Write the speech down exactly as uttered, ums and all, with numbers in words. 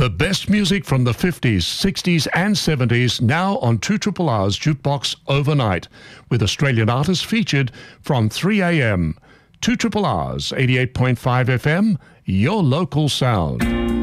The best music from the fifties, sixties and seventies now on two R R R's Jukebox Overnight, with Australian artists featured from three a m two R R R's eighty-eight point five F M, your local sound.